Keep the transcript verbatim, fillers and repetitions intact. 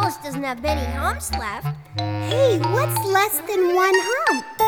Alice doesn't have many humps left. Hey, what's less than one hump?